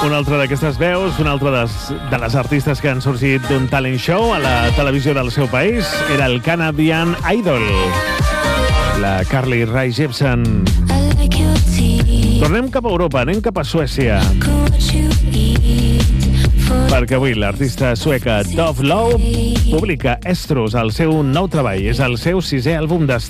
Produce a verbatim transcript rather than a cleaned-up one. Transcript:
Una altra d'aquestes veus, una altra de, de les artistes que han sorgit d'un talent show a la televisió del seu país, era el Canadian Idol, la Carly Rae Jepsen. Tornem cap a Europa, anem cap a Suècia, perquè avui l'artista sueca Tove Lo publica Estrus, el seu nou treball. És el seu sisè àlbum d'estudi.